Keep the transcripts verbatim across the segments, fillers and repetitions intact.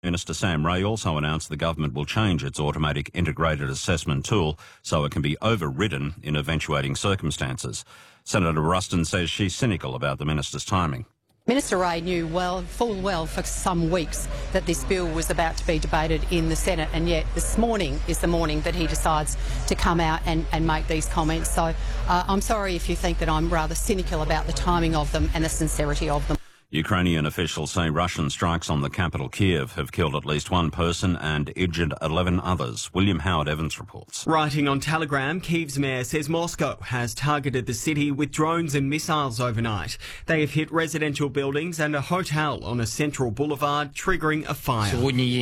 Minister Sam Ray also announced the government will change its automatic integrated assessment tool so it can be overridden in eventuating circumstances. Senator Ruston says she's cynical about the minister's timing. Minister Ray knew well, full well for some weeks that this bill was about to be debated in the Senate, and yet this morning is the morning that he decides to come out and, and make these comments. So uh, I'm sorry if you think that I'm rather cynical about the timing of them and the sincerity of them. Ukrainian officials say Russian strikes on the capital Kiev have killed at least one person and injured eleven others. William Howard Evans reports. Writing on Telegram, Kyiv's mayor says Moscow has targeted the city with drones and missiles overnight. They have hit residential buildings and a hotel on a central boulevard, triggering a fire.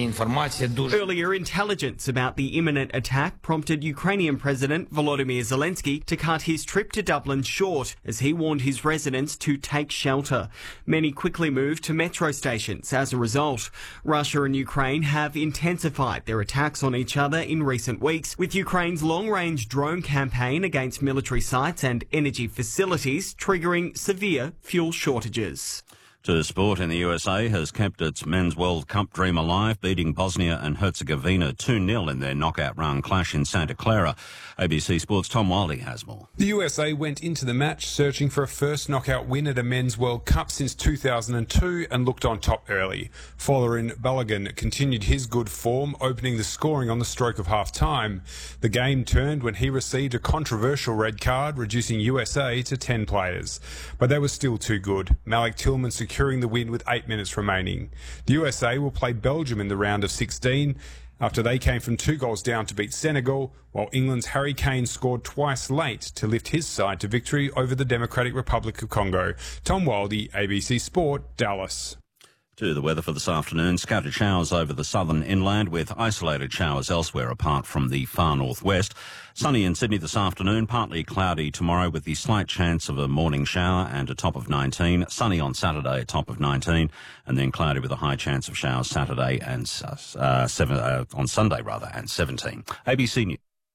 Earlier, intelligence about the imminent attack prompted Ukrainian President Volodymyr Zelensky to cut his trip to Dublin short as he warned his residents to take shelter. Many quickly moved to metro stations as a result. Russia and Ukraine have intensified their attacks on each other in recent weeks, with Ukraine's long-range drone campaign against military sites and energy facilities triggering severe fuel shortages. To sport, in the U S A has kept its Men's World Cup dream alive, beating Bosnia and Herzegovina two nil in their knockout round clash in Santa Clara. A B C Sports' Tom Wiley has more. The U S A went into the match searching for a first knockout win at a Men's World Cup since two thousand two and looked on top early. Folarin Balogun continued his good form, opening the scoring on the stroke of half-time. The game turned when he received a controversial red card, reducing U S A to ten players. But they were still too good. Malik Tillman securing the win with eight minutes remaining. The U S A will play Belgium in the round of sixteen after they came from two goals down to beat Senegal, while England's Harry Kane scored twice late to lift his side to victory over the Democratic Republic of Congo. Tom Wildy, A B C Sport, Dallas. To the weather for this afternoon, scattered showers over the southern inland with isolated showers elsewhere apart from the far northwest. Sunny in Sydney this afternoon, partly cloudy tomorrow with the slight chance of a morning shower and a top of nineteen. Sunny on Saturday, a top of nineteen, and then cloudy with a high chance of showers Saturday and uh, seven, uh, on Sunday rather, and seventeen. A B C News.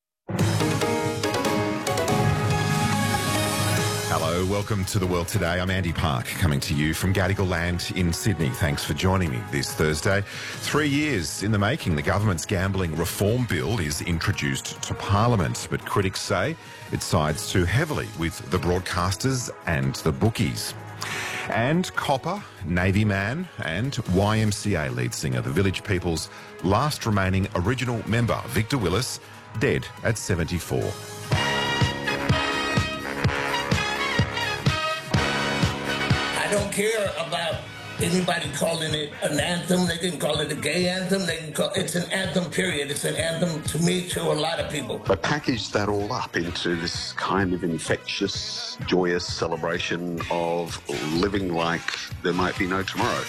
Hello, welcome to The World Today. I'm Andy Park, coming to you from Gadigal Land in Sydney. Thanks for joining me this Thursday. Three years in the making, the government's gambling reform bill is introduced to Parliament, but critics say it sides too heavily with the broadcasters and the bookies. And copper, Navy man and Y M C A lead singer, the Village People's last remaining original member, Victor Willis, dead at seventy-four. I don't care about anybody calling it an anthem. They can call it a gay anthem. They can call it's an anthem, period. It's an anthem to me, to a lot of people. But package that all up into this kind of infectious, joyous celebration of living like there might be no tomorrow.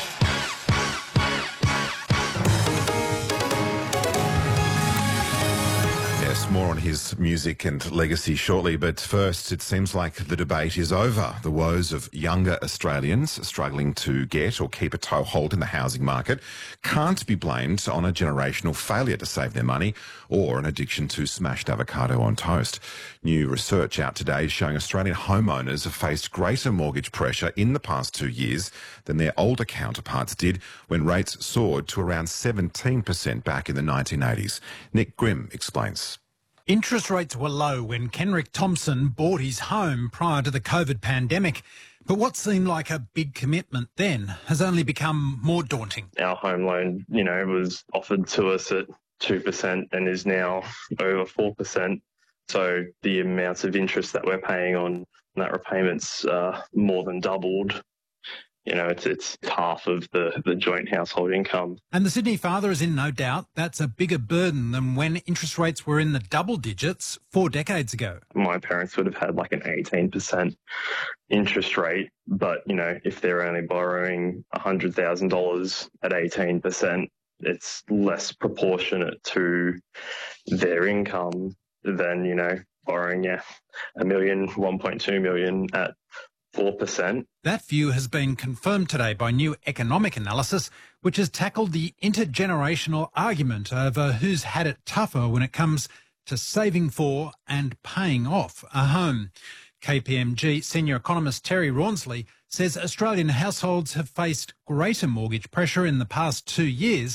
More on his music and legacy shortly, but first, it seems like the debate is over. The woes of younger Australians struggling to get or keep a toehold in the housing market can't be blamed on a generational failure to save their money or an addiction to smashed avocado on toast. New research out today is showing Australian homeowners have faced greater mortgage pressure in the past two years than their older counterparts did when rates soared to around seventeen percent back in the nineteen eighties. Nick Grimm explains. Interest rates were low when Kenrick Thompson bought his home prior to the COVID pandemic. But what seemed like a big commitment then has only become more daunting. Our home loan, you know, was offered to us at two percent and is now over four percent. So the amounts of interest that we're paying on that repayment's uh, more than doubled. You know, it's it's half of the, the joint household income. And the Sydney father is in no doubt that's a bigger burden than when interest rates were in the double digits four decades ago. My parents would have had like an eighteen percent interest rate, but, you know, if they're only borrowing one hundred thousand dollars at eighteen percent, it's less proportionate to their income than, you know, borrowing, yeah, a million, one point two million at four percent. That view has been confirmed today by new economic analysis, which has tackled the intergenerational argument over who's had it tougher when it comes to saving for and paying off a home. K P M G senior economist Terry Rawnsley says Australian households have faced greater mortgage pressure in the past two years